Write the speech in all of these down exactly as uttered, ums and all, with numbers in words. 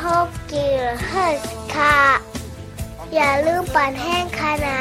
บกิลเฮิร์สค่ะอย่าลืมปั่นแห้งค่ะนะ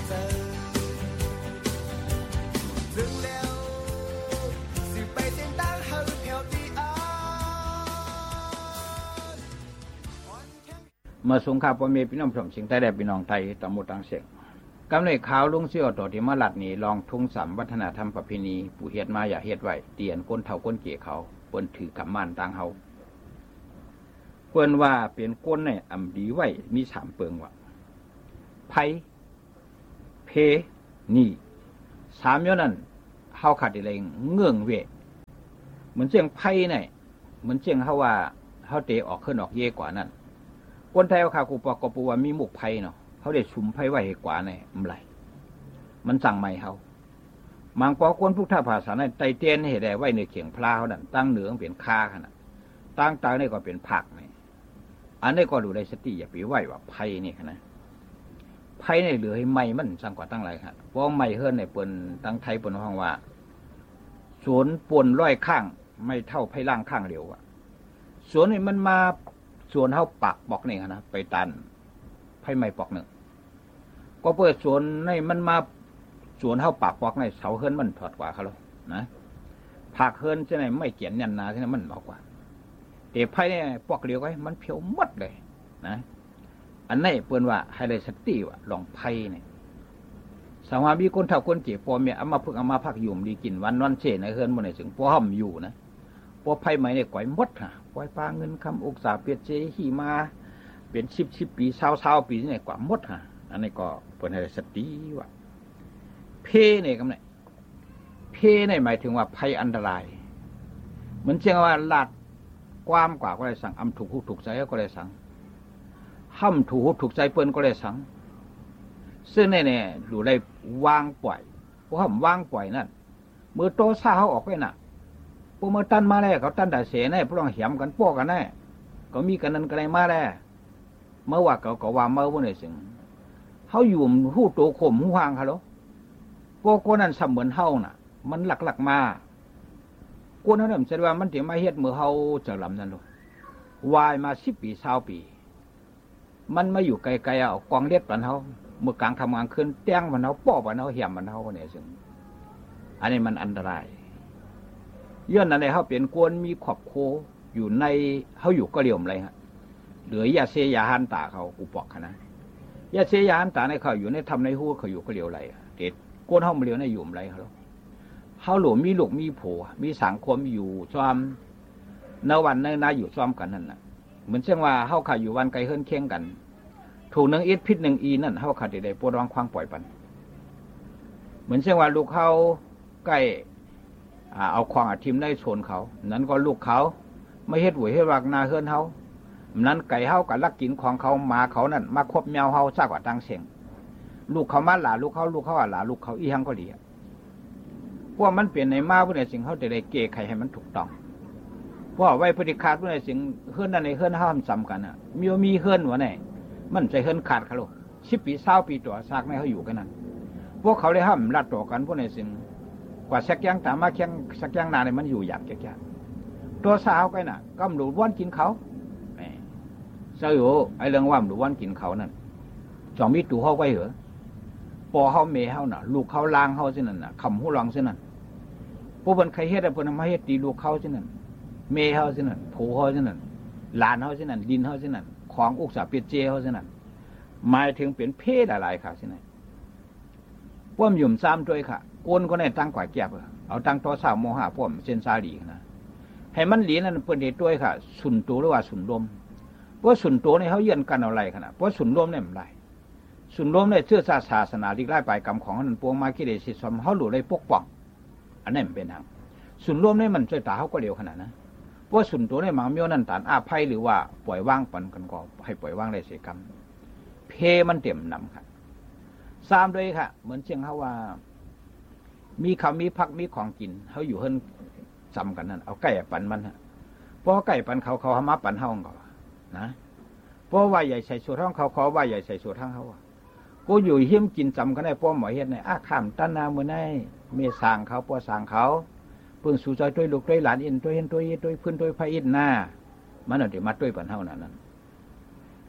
มาสงข้าวพ่อแม่พี่น้องชมเสียงใต้แดดพี่น้องไทยตะมุตังเสียงกำเนิดขาวลุงเสี่ยวต่อที่มาลัดนี่ลองทุ่งสามวัฒนธรรมประเพณีผู้เฮ็ดมาอย่าเฮ็ดไว้เตียนก้นเฒ่าก้นเก๋เขาเปิ้นถือกำม่านต่างเฮาเปิ้นว่าเป็นก้นเนี่ยอำดีไว้มีสามเปิงว่าไผเพนี่สามอย่างนั้นเฮาขาดอะไรเงื่องเวเหมือนเสียงไผเนี่ยเหมือนเสียงเฮาว่าเฮาเตะออกขึ้นออกเยกว่านั้นคนไทยเขากูปอกกูว่ามีหมกไผ่เนาะเขาได้ชุมไผ่ไว้ให้กว่าเนี่ยมันไรมันสั่งใหม่เขามังปอคนพุทธภาษาในไตเตียนเห็นได้ไว้ในเขียงพลาเขาดันตั้งเหนือเปลี่ยนคาขนาดตั้งตาเนี่ยก็เป็นผักเนี่ยอันนี้ก็ดูได้สติอย่าไปไหวว่าไผ่นี่ขนาดไผ่เนี่ยเหลือให้ไม้มันสั่งกว่าตั้งไรครับเพราะไม้เฮิรนในเปิ่นตั้งไทยเปิ่นห้องว่าสวนปนร้อยข้างไม่เท่าไผ่ล่างข้างเดียวอ่ะสวนนี่มันมาส่วนเท่าปักปอกนี่นะไปตันไผ่ไม้ปอกหนึ่งก็เปิดสวนในมันมาสวนเท่าปักปอกในเสาเฮิรนมันถอดกว่าเขาเลยนะผักเฮิรนใช่ไหมไม่เกี่ยนยันนาใช่ไหมมันบอกว่าเตะไผ่เนี่ยปอกเดียวไว้มันเพียวมัดเลยนะอันนี้เปิ้นว่าให้ได้สติว่าลองไผ่เนี่ยสาวามีคนเท่าคนเกี่ยปอเมียเอามาพึกเอามาพักอยู่ดีกินวันวันเช่ในเฮิรนบนไหนถึงปอห่มอยู่นะปอไผ่ไม้เนี่ยก่อยมดฮะปล่อยปลาเงินคำอกษาเปียเจขี่มาเป็นชิบชิบปีเศร้าเศร้าปีนี่กว่ามดฮะอันนี้ก็เป็นให้สติว่าเพเนี่ยกำเนิดเพเนี่ยหมายถึงว่าภัยอันตรายเหมือนเช่นว่าลาดความกว่าก็เลยสั่งอำถูกหูถูกใจก็เลยสั่งห้ำถูกหูถูกใจเปิ้นก็เลยสั่งซึ่งเนี่ยดูได้วางปล่อยเพราะห้ำวางปล่อยนั่นมือโตซ่าเขาออกไปน่ะพวกมาตั้นมาแล้วเขาตั้นแต่เสียแน่พวกเราเหี่ยมกันพวกกันแน่ก็มีกันนั้นกันอะไรมาแล้วเมื่อว่าเขาก็ว่าเมื่อวันไหนสิงเขาอยู่หู้โตข่มหูห่างเขาหรอพวกคนนั้นเสมือนเฮาน่ะมันหลักๆมาคนนั้นแสดงว่ามันถึงมาเฮ็ดมือเฮาจะลำนั่นหรอวายมาสิบปีเศร้าปีมันมาอยู่ไกลๆเอากองเล็ดปันเฮาเมื่อกลางทำงานขึ้นเตี้ยงมันเฮาป้อปันเฮาเหี่ยมมันเฮาวันไหนสิงอันนี้มันอันตรายย้อนอะไรเขาเป็นกวนมีขอบโคอยู่ในเขาอยู่ก็เรียมอะไรฮะเหลือยาเสยาหันตาเขาอุปกนะยาเสยาหันตาในเขาอยู่ในทำในหูเขาอยู่ก็เรียวอะไรเด็ดกวนเขามาเรียวในอยู่อะไรเขาเขาหลวมีลูกมีผัวมีสังคมอยู่ซ้อมในวันในนาอยู่ซ้อมกันนั่นแหละเหมือนเช่นว่าเขาขาอยู่วันไกลเฮิรนเคียงกันถูกหนึ่งอิดพิษหนึ่งอีนั่นเขาขาดใดๆปวดร้องควางปล่อยปันเหมือนเช่นว่าลูกเขาใกล้เอาควางอาทิมได้ชนเขานั้นก็ลูกเขาไม่เฮ็ดหวยเฮ็ดวากนาเฮิรนเขานั้นไก่เขากับลักกินของเขามาเขานั่นมาควบแมวเขาซากกว่าตังเสียงลูกเขามาหลาลูกเขาลูกเขาหลาลูกเขาอีหังก็ดีพวกมันเปลี่ยนในมาผู้ใดสิ่งเขาจะได้เกะไขให้มันถูกต้องเพราะไว้พฤติขาดผู้ใดสิ่งเฮิรนนั่นในเฮิรนห้ามซ้ำกันอ่ะมีมีเฮิรนวะเนี่ยมันใจเฮิรนขาดเขาลูกสิบปีเศร้าปีตัวซากในเขาอยู่กันนั่นพวกเขาเลยห้ามรัดต่อกันผู้ใดสิ่งกว่าสักอย่างตามมาเคียงสักอย่างนาเนี่ยมันอยู่อย่างแก่ๆตัวสาวกันน่ะก็หลุดวันกินเขาเจ้าอยู่ไอ้เรื่องว่าหลุดวันกินเขานั่นจอมมีตู่เขาไว้เหรอปอเขาเมเขาน่ะลูกเขาล้างเขาเช่นนั้นน่ะคำหูลองเช่นนั้นพวกมันใครเฮ็ดอะไรพวกนั้นมาเฮ็ดตีลูกเขาเช่นนั้นเมเขาเช่นนั้นผูเขาเช่นนั้นหลานเขาเช่นนั้นดินเขาเช่นนั้นของอุกษาเปียเจเขาเช่นนั้นหมายถึงเป็นเพศอะไรค่ะเช่นนั้นพวกหยุ่มซ้ำด้วยค่ะโกนก็ได้ตั้งกว่าแก็บเอาตั้งตัวสาวโมหะพวกเส้นซาดีนะให้มันหลีนั่นเปิดเหตุด้วยค่ะสุนตัวหรือว่าสุนลมเพราะสุนตัวเนี่ยเขาเยื่อนกันเอาไรขนาดเพราะสุนลมเนี่ยมันไรสุนลมเนี่ยเชื่อศาสนาลิกไล่ไปกรรมของนั้นปวงมาคิดเดชิสมเขาหลุดเลยปกป้องอันนี้มันเป็นทางสุนลมเนี่ยมันช่วยตาเขาก็เร็วขนาดนะเพราะสุนตัวเนี่ยมังมีนั่นตานอาภัยหรือว่าปล่อยว่างปันกันก็ให้ปล่อยว่างได้เสียกรรมเพมันเต็มนำค่ะซ้ำด้วยค่ะเหมือนเชียงเขาว่ามีคำมีพักมีของกินเขาอยู่เฮิรนจำกันนั่นเอาไก่ปั่นมันฮะเพราะไก่ปั่นเขาเขาหามาปั่นเฮาเขานะเพราะว่าใหญ่ใส่สูตรท้องเขาเขาว่าใหญ่ใส่สูตรท้องเขากูอยู่เฮี้ยมกินจำกันได้ป้อหมอเฮ็ดในอาข้ามตั้นนามือในเมสางเขาป้อสางเขาเพิ่งสู่ใจด้วยลูกด้วยหลานอินด้วยเห็นด้วยด้วยพื้นด้วยพระอินหน้ามันเอาเดี๋ยวมาด้วยปั่นเฮานั่นนั่น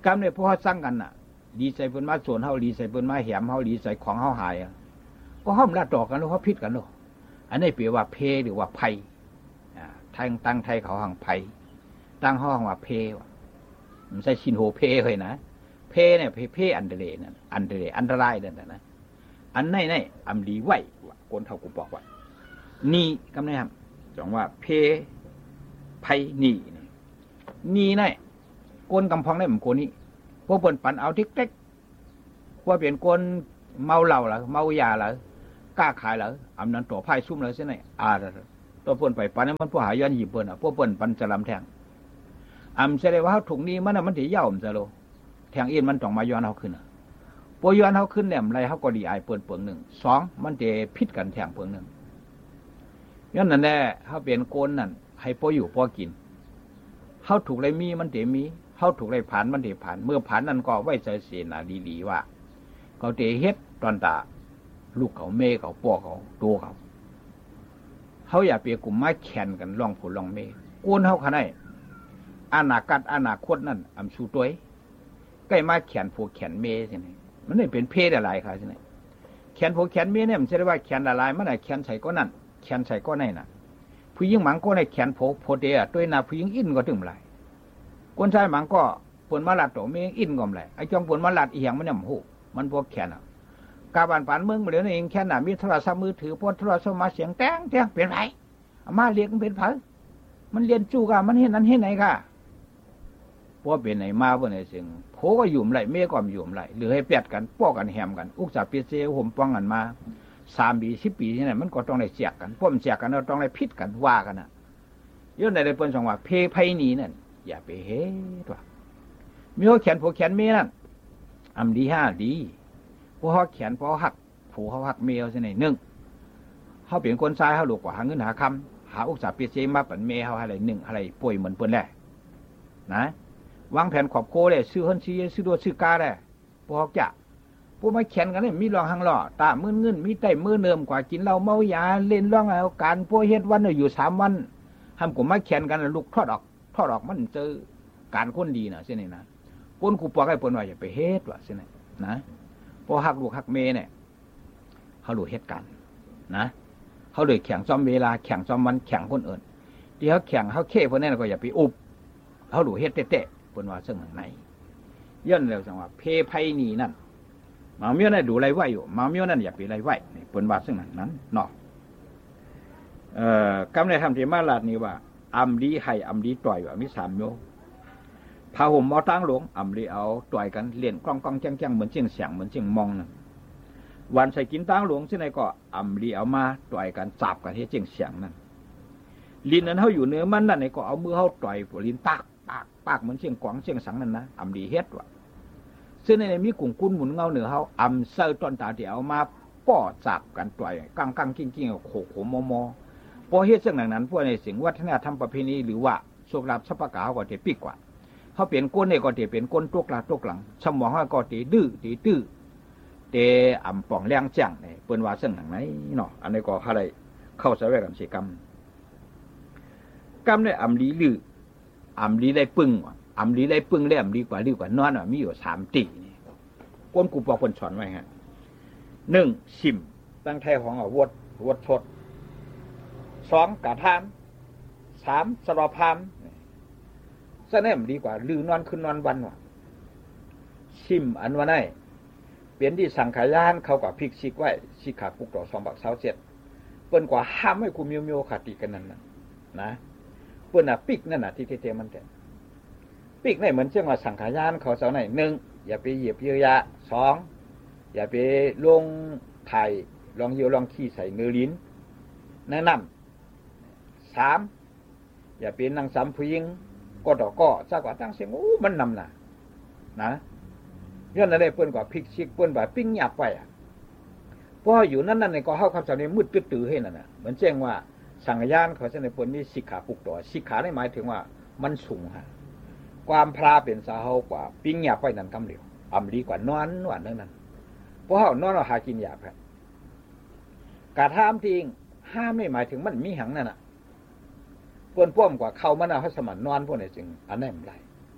กรรมเนี่ยพวกเขาสร้างกันน่ะดีใส่เพิ่นมาส่วนเฮาดีใส่เพิ่นมาแหมเฮาดีใส่ของเฮาหายอ่ะก็ห้อมละต่อกันแล้วเขาพิษกันเนาะอันนี้แปลว่าเพหรือว่าภัยอ่าทางตั้งไทยเขาหังภัยตั้งเฮาหังว่าเพมันใช่ชินโฮเพเคยนะเพเนี่ยเพเพอันเดเรนั่นอันเดเรอันตรายนั่นนะอันไหนไหนอำดีไหวคนเท่ากูบอกว่านี่กำไนครับจองว่าเพภัยนี่นี่ไหนกนกำพองได้เหมือนคนนี้พวกเปิ่นปั่นเอาทิกเต็กว่าเปลี่ยนคนเมาเหล้าหรือเมายาหรือกล้าขายหรืออำนั้นตัวไพ่ซุ่มเลยใช่ไหมอ่าตัวเปิ่นไปปั่นนั้นมันผู้หาย้อนหยิบเปิ่นอ่ะพวกเปิ่นปั่นจะลำแทงอำเสด็จว่าถุงนี้มันน่ะมันถือย่อมจะโลแทงเอ็นมันต้องมาย้อนเขาขึ้นอ่ะพอย้อนเขาขึ้นเนี่ยอะไรเขาก็ดีอายเปิ่นเปิ่งหนึ่งสองมันจะพิษกันแทงเปิ่งหนึ่งย้อนนั่นแหละเขาเป็นโกนนั่นให้พออยู่พอกินเขาถูกไรมีมันเตมีเขาถูกไรผ่านมันเตผ่านเมื่อผ่านนั่นก็ไว้ใจเสียนาดีๆว่าเขาเตเฮ็ดตอนตาลูกเขาเมย์เขาป้อเขาตัวเขาเขาอย่าเปียกลุ่มไม้แข่นกันล่องผลล่องเมย์โกนเขาขนาดอนาคตอนาคตนั่นอำชูตัวใกล้มาแขนผูกแขนเมย์ใช่ไหมมันไม่เป็นเพศอะไรครับใช่ไหมแขนผูกแขนเมย์เนี่ยมันจะได้ว่าแขนละลายมันไหนแขนใส่ก็นั่นแขนใส่ก็ในน่ะผู้หญิงหมังก็ในแขนโผโพเดียด้วยนาผู้หญิงอินก็ถึงไรคนชายหมังก็ปนมาลัดตัวเมย์อินก็ไรไอ้จองปนมาลัดอีหยังมันเนี่ยหูมันพวกแขนอ่ะกาบานปานเมืองมาเดี๋ยวนี้เองแขนน่ะมีโทรศัพท์มือถือพอโทรศัพท์มาเสียงแต้งแต้งเป็นไรมาเรียกมันเป็นไผมันเรียนจู่กันมันเห็นนั้นเห็นไหนค่ะพวกเป็นไหนมาพวกไหนสิ่งโผก็ยุ่มไหลเมฆก็ยุ่มไหลหรือให้เปียดกันป้อกันแหมกันอุกษาเปียเสียห่มป้องกันมาสามปีสิบปีที่ไหนมันก็ต้องได้เสียกันพวกมันเสียกันเราต้องได้พิษกันว่ากันนะย้อนในในเปิ้นสองว่าเพไพนีนั่นอย่าไปเฮ็ดว่ามีเขาแขนผูกแขนเมนั่นอำดีห้าดีพวกเขาแขนพวกหักผูเขาหักเมลใช่ไหมหนึ่งเขาเปลี่ยนคนซ้ายเขาหลวกกว่าหาเงินหาคำหาอุกษาเปียเสียมาปั่นเมลเขาอะไรหนึ่งอะไรป่วยเหมือนเปิ้นแหละนะวางแผนขอบโคเลยซื้อเฮิรนซีซื้อตัวซื้อกาได้พวกจะพวกมาแข่งกันเนี่ยมีรองหังหล่อตามื่นเงินมีไต่มือเนิมกว่ากินเหล้าเมายาเล่นร่องเอาการพวกเฮ็ดวันเนี่ยอยู่สามวันทำกลุ่มมาแข่งกันลูกทอดออกทอดออกมันเจอการคนดีนะเส้นนี้นะปนกูปอกให้ปนว่าอย่าไปเฮ็ดว่ะเส้นนี้นะพอหักลูกหักเมเนี่ยเขาหลุดเฮ็ดกันนะเขาเลยแข่งซ้อมเวลาแข่งซ้อมวันแข่งคนอื่นที่เขาแข่งเขาเค้พวกนี้ก็อย่าไปอุบเขาหลุดเฮ็ดเตะปนว่าซึ่งไหนย้อนแล้วจังว่าเพไพนีนั่นมาเมียวนั่นดูไรไหวอยู่มาเมียวนั่นอย่าไปไรไหวปนว่าซึ่งนั้นนั้นเนาะเอ่อกำในทำที่มาลาดนี้ว่าอำลีให้อำลีต่อยว่ามีสามโยพาห่มเอาตั้งหลวงอำลีเอาต่อยกันเลี่ยนกล้องกล้องแจ้งแจ้งเหมือนเชียงเสียงเหมือนเชียงมองนั่นวันใส่กินตั้งหลวงที่ไหนก็อำลีเอามาต่อยกันจับกันที่เชียงเสียงนั่นลิ้นนั้นเขาอยู่เนื้อมันนั่นไหนก็เอามือเขาต่อยลิ้นปากปากปากเหมือนเชียงกวางเชียงสังนั่นนะอำลีเฮ็ดว่ะซึ่งในมีกลุ่มกุ้นหมุนเงาเหนือเขาอำเซอร์ตอนตาเดียวมาป้อจับกันต่อยกังกังกิ้งกิ้งโขโขมอมอพอเฮ็ดซึ่งหนังนั้นพวกในสิ่งวัฒนธรรมประเพณีหรือว่าโชคลาภสัพพะกาก็จะปีกกว่าเขาเปลี่ยนก้นเนี่ยก็จะเปลี่ยนก้นตกลาตกหลังสมองเขาก็จะดื้อตีตื้อเตอ่ำป่องแรงจังเนี่ยเปิ้นว่าซึ่งหนังไหนเนาะอันนี้ก็อะไรเข้าใส่ไว้กับสิกรรมกรรมเนี่ยอ่ำลีลืออ่ำลีได้ปึ้งอ่ำลีได้ปึ้งได้อ่ำลีกว่าลือกว่านอนมีอยู่สามตีนี่ก้นกูปอกคนสอนไว้ฮะหนึ่งชิมตั้งไทยของเอาวดวดทดสองกะทามสามสรพามเสน่ห์ดีกว่าลือนอนขึ้นนอนวันว่ะชิมอันว่าไงเปลี่ยนที่สังขายานเขากับพริกชิกไว้ชิขาปุกต่อสองบักเสาเจ็ดเปิ้นกว่าห้ามให้กูมิวมิวขาดตีกันนั่นนะนะเปิ้นอ่ะปิกนั่นน่ะที่เทมันแต่ปิกนี่เหมือนเช่นว่าสังขายานเขาเสาไหนหนึ่งอย่าไปเหยียบเยื่อยะสองอย่าไปลงไข่ลองเยี่ยวลองขี้ใส่เนื้อลิ้นแนะนำสามอย่าเป็นนางสามผู้หญิงก็ดอกก็ซากว่าตั้งเสียงโอ้มันนำน่ะนะย้อนอะไรเปิ้นกว่าพริกชิกเปิ้นว่าปิ้งหยาบไปอ่ะเพราะอยู่นั่นนั่นในก็เข้าคำสอนนี้มืดตื้อๆให้นั่นน่ะเหมือนแจ้งว่าสังขยานเขาจะในเปิ้นนี่สิกขาปุกต่อสิกขาได้หมายถึงว่ามันสูงฮะความพราเป็นสาเฮากว่าปิ้งหยาบไปนั่นคำเดียวอ่ำดีกว่านอนว่านั่นนั่นเพราะเฮานอนเราหากินหยาบครับกะทามจริงห้ามไม่หมายถึงมันมีหังนั่นน่ะเปิ้นป้อมกว่าเขามันเอาให้สมันนอนพวกนี้จริงอันนั้นไม่ได้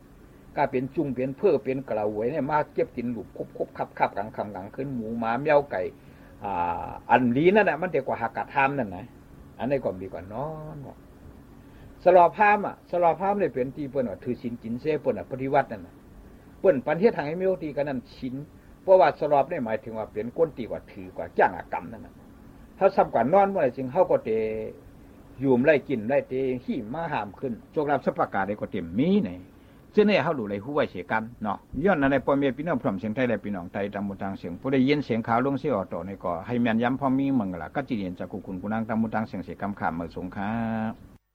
ก็เป็นจุ้งเป็นเพื่อเป็นกระหวยเนี่ยมาเก็บกินหลุบคบคบคับคับกลางคำกลางขึ้นหมูหมาแมวไก่อ่าอันลีนั่นแหละมันเด็กกว่าหักกะทามนั่นนะอันนี้ก็มีกว่านอนสลอพามอ่ะสลอพามเลยเป็นที่เปิ้นว่าถือศีลกินเสเปิ้นอ่ะปฏิวัตินั่นน่ะเปิ้นปันเทศทางให้มีโอตีกันนั่นศีลเพราะว่าสลอบเนี่ยหมายถึงว่าเป็นก้นตีกว่าถือกว่าจ้างกรรมนั่นน่ะถ้าซ้ำกว่านอนเมื่อไหร่จึงเฮาก็เตอยู่มไล่กินไล่เตหิมาหามขึ้นโชครับสัพพกาได้ก็เต็มมีไหนซึ่งเนี่ยเฮารู้เลยฮู้ไว้เสียกันเนาะย้อนในพ่อแม่พี่น้องพร้อมเสียงไทยและพี่น้องไทยตามมุทางเสียงผู้ได้ยินเสียงข่าวลงเสียออโตนี่ก็ให้แม่นย้ำพอมีมึงล่ะก็จิเรียนจากคุณผู้นางตามมุทางเสียงเสียกำขามมาสงครับ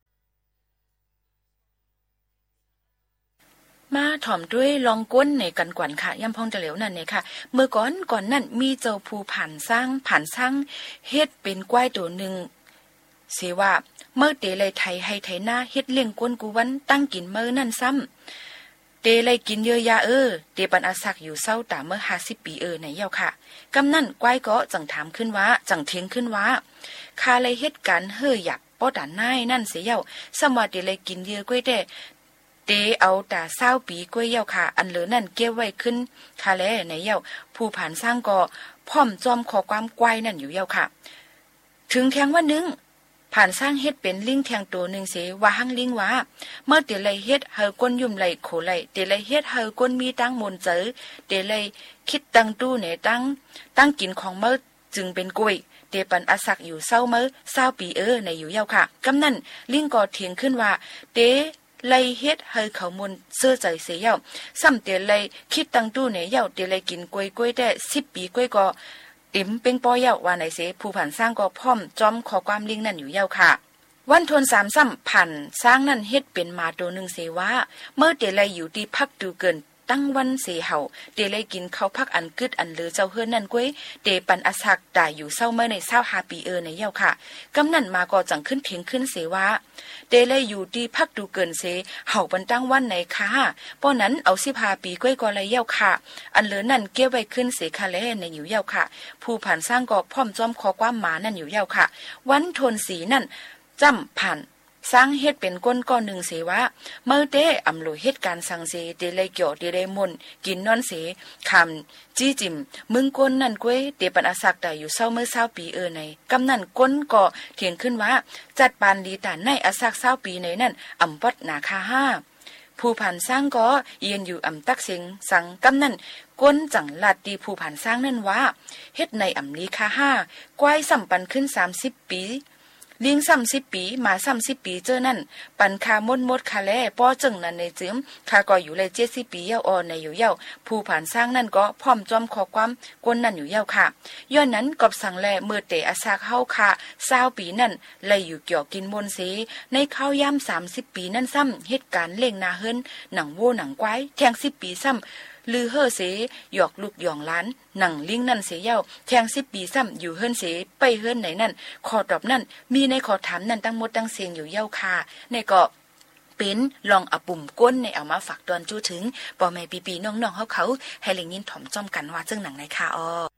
มาถ่อมด้วยลองก้นในกันกวนค่ะย่ำพองจะเหลวนั่นเนี่ยค่ะเมื่อก่อนก่อนนั่นมีเจ้าภูผ่านสร้างผ่านสร้างเฮ็ดเป็นกล้วยตัวหนึ่งเสียว่าเมื่อเตเลยไทยให้ไทยหน้าเฮ็ดเลี้ยงก้นกูวันตั้งกินเมื่อนั่นซ้ำเตเลยกินเยอะยาเออเตปันอาศักอยู่เศร้าตาเมื่อห้าสิบปีเออไหนเย้าค่ะกำนั่นกล้วยก็จังถามขึ้นว่าจังเทียงขึ้นว่าคาเลยเฮ็ดกันเฮ่อหยับป้อด่านนายนั่นเสียเย้าสมว่าเตเลยกินเยอะกล้วยแต่เตเอาแต่เศร้าปีกล้วยเย้าค่ะอันเหลือนั่นเก็บไว้ขึ้นคาแลในเย้าผู้ผ่านสร้างก็พร้อมจอมขอความกวายนั่นอยู่เย้าค่ะถึงแทงว่านึงผ่านสร้างเฮ็ดเป็นลิงแทงตัวหนึ่งเสว่าหังลิงว่าเมื่อเตเลยเฮ็ดเฮาก้นยุ่มไหลโขไหลเตเลยเฮ็ดเฮาก้นมีตั้งมนเจอเตเลยคิดตั้งตู้ในตั้งตั้งกินของเมื่อจึงเป็นกล้วยเตปันอาศักอยู่เศร้าเมื่อเศร้าปีเออในอยู่เย้าค่ะกำนั่นลิงก็เถียงขึ้นว่าเตไลเฮ็ดให้เขามุนเสื้อใจเสียเย้าซ้ำเตไลคิดตั้งตู้ไหนเย้าเตไลกินกล้วยกล้วยได้สิบปีกล้วยก็ติ๋มเป็นปอเย้าว่าไหนเสผู้ผ่านสร้างก็พร้อมจอมขอความลิงนั่นอยู่เย้าค่ะวันทนสามซ้ำผ่านสร้างนั่นเฮ็ดเป็นมาตัวหนึ่งเสว่าเมื่อเตไลอยู่ที่พักดูเกินตั้งวันเสเห่าเตไลกินข้าวพักอันกึดอันเลือเจ้าเฮือนนั่นกล้วยเตปันอาศักตายอยู่เศร้าเมื่อในเศร้าหาปีเออในเย้าค่ะกำนั่นมาก็จังขึ้นเถียงขึ้นเสว่าเตไลอยู่ที่พักดูเกินเสเห่าบันตั้งวันในค่ะป้อนั้นเอาสิบห้าปีกล้วยก็เลยเย้าค่ะอันเหลือนั่นเก็บไว้ขึ้นเสคาแลในอยู่เย้าค่ะผู้ผ่านสร้างก็พร้อมจอมขอความหมานั่นอยู่เย้าค่ะวันทนสีนั่นจำผ่านสร้างเฮ็ดเป็นก้นก้อนหนึ่งเสว่าเมื่อเต้อำโลเฮ็ดการสั่งเสเตเลยเกี่ยวเตเลยมนกินนอนเสคำจี้จิมมึงก้นนั่นก้วยเตปันอาศักแต่อยู่เศร้าเมื่อเศร้าปีเออในกำนั่นก้นก็เถียงขึ้นว่าจัดปานลีตาในอาศักเศร้าปีในนั่นอำวัดนาคาห้าผู้ผ่านสร้างก็เยียนอยู่อำตักเสียงสังกำนั่นก้นจังลาดตีผู้ผ่านสร้างนั่นว่าเฮ็ดในอำลีคาห้ากวายสัมปันขึ้นสามสิบปีลิงซ้ำสิบปีมาซ้ำสิบปีเจอนั่นปันคามดมดคาแลป้อจึงนั่นในจืมคาก็อยู่เลยเจ็ดสิบปีเย้าออในอยู่เย้าผู้ผ่านสร้างนั่นก็พร้อมจอมขอความกวนนั่นอยู่เย้าค่ะย้อนนั้นกอบสั่งแลเมื่อเตอาซากเฮาค่ะเศร้าปีนั่นเลยอยู่เกี่ยวกินมนเสในข้าวย่ำสามสิบปีนั่นซ้ำเหตุการณ์เล่งนาเฮินหนังโวหนังควายแทงสิบปีซ้ำลือเฮ่อเสหยอกลูกหยองล้านหนังลิงนั่นเสียเย้าแทงสิบปีซ้ำอยู่เฮิรนเสไปเฮิรนไหนนั่นขอตอบนั่นมีในขอถามนั่นตั้งหมดตั้งเสียงอยู่เย้าค่ะในก็เป็นลองเอาปุ่มก้นในเอามาฝากตอนจู้ถึงปอแม่ปีปีน้องๆเขาเขาให้เล็งยินถ่อมจ้อมกันว่าจึงหนังในค่ะอ้อ